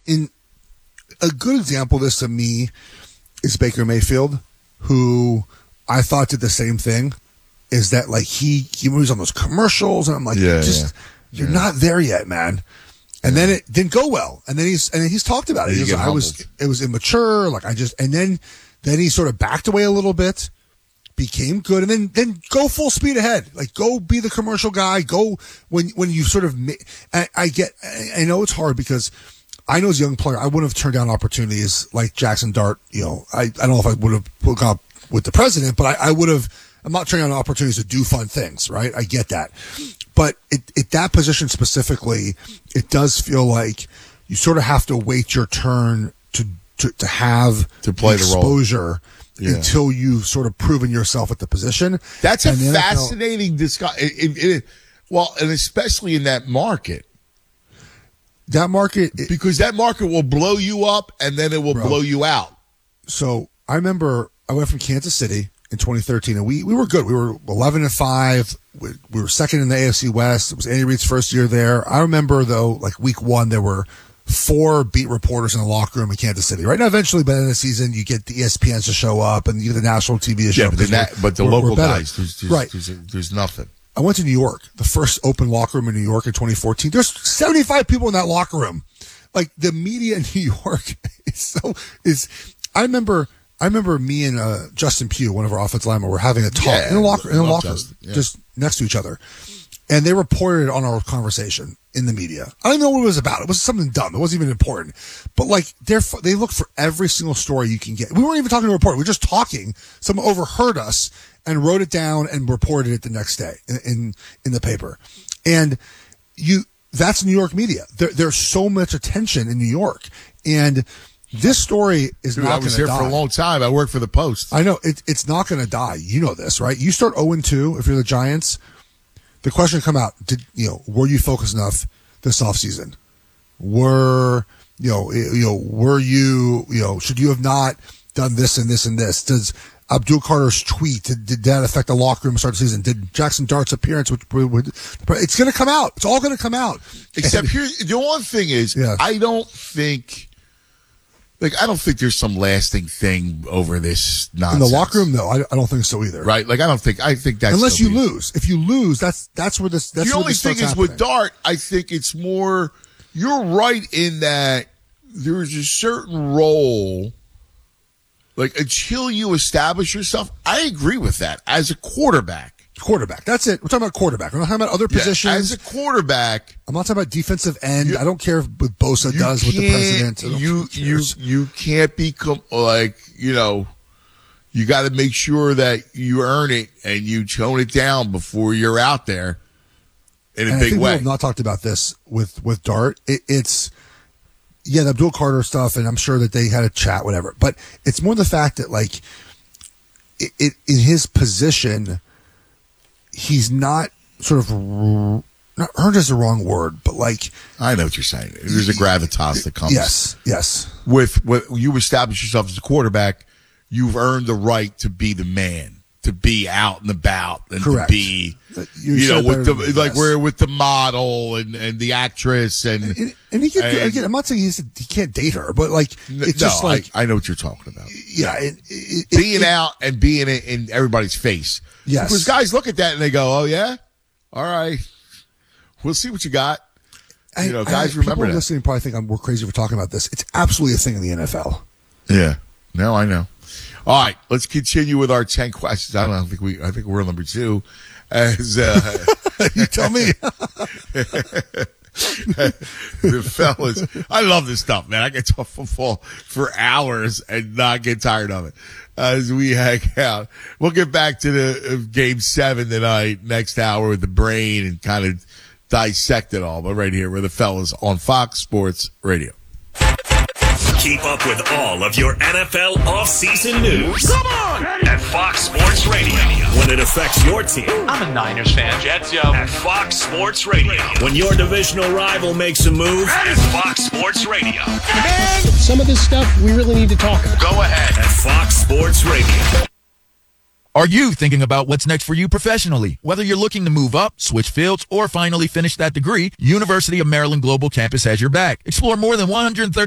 in a good example of this to me is Baker Mayfield, who I thought did the same thing. Is that like he moves on those commercials, and I'm like, you're not there yet, man. And then it didn't go well, and then he's talked about it. It was immature, like and then he sort of backed away a little bit, became good, and then go full speed ahead, like go be the commercial guy. Go when you sort of. I know it's hard because I know as a young player, I wouldn't have turned down opportunities like Jackson Dart. I don't know if I would have gone up with the president, but I would have. I'm not turning down opportunities to do fun things, right? I get that. But at that position specifically, it does feel like you sort of have to wait your turn to have to play the exposure until you've sort of proven yourself at the position. That's a fascinating discussion. Well, and especially in that market. Because that market will blow you up and then it will blow you out. So I remember I went from Kansas City in 2013, and we were good. We were 11-5. We were second in the AFC West. It was Andy Reid's first year there. I remember though, like week 1, there were 4 beat reporters in the locker room in Kansas City. Right now, eventually, by the end of the season, you get the ESPNs to show up and you get the national TV to show up. But the local guys, there's nothing. I went to New York, the first open locker room in New York in 2014. There's 75 people in that locker room. Like the media in New York I remember me and Justin Pugh, one of our offensive linemen, were having a talk in the locker room, just next to each other. And they reported on our conversation in the media. I don't even know what it was about. It was something dumb. It wasn't even important. But like they look for every single story you can get. We weren't even talking to a reporter. We were just talking. Someone overheard us and wrote it down and reported it the next day in the paper. And that's New York media. There's so much attention in New York. And this story is not going to die. I was here for a long time. I worked for the Post. I know. It's not going to die. You know this, right? You start 0-2 if you're the Giants. The question come out, were you focused enough this offseason? Should you have not done this and this and this? Does Abdul Carter's tweet, did that affect the locker room to start the season? Did Jackson Dart's appearance, it's going to come out. It's all going to come out. Except here, the one thing is, I don't think there's some lasting thing over this nonsense. In the locker room, no, I don't think so either. Right? Like, I think that's unless you lose. If you lose, that's where this. That's the only thing is happening. With Dart, I think it's more. You're right in that there's a certain role. Like until you establish yourself, I agree with that as a quarterback. That's it. We're talking about quarterback. We're not talking about other positions. As a quarterback, I'm not talking about defensive end. I don't care what Bosa does with the president. You can't become you got to make sure that you earn it and you tone it down before you're out there in a big way. We have not talked about this with Dart. It's the Abdul Carter stuff, and I'm sure that they had a chat, whatever. But it's more the fact that like in his position. He's not sort of not earned is the wrong word, but like I know what you're saying. There's a gravitas that comes. Yes. With you establish yourself as a quarterback, you've earned the right to be the man, to be out and about, and correct. To be with the model and the actress and he can, again, I'm not saying he can't date her, but like it's just like I know what you're talking about. Yeah, being out and being in everybody's face. Yes, because guys look at that and they go, "Oh yeah, all right, we'll see what you got." Guys remember people that. Listening probably think we're crazy for talking about this. It's absolutely a thing in the NFL. Yeah, no, I know. All right, let's continue with our 10 questions. I think we're number 2. As you tell me. The fellas, I love this stuff, man. I can talk football for hours and not get tired of it. As we hang out, we'll get back to the game 7 tonight, next hour with the brain and kind of dissect it all. But right here, we're the fellas on Fox Sports Radio. Keep up with all of your NFL offseason news. Come on! At Fox Sports Radio. When it affects your team. I'm a Niners fan. Jets, yo. At Fox Sports Radio. When your divisional rival makes a move. At Fox Sports Radio. Man, some of this stuff we really need to talk about. Go ahead. At Fox Sports Radio. Are you thinking about what's next for you professionally? Whether you're looking to move up, switch fields, or finally finish that degree, University of Maryland Global Campus has your back. Explore more than 130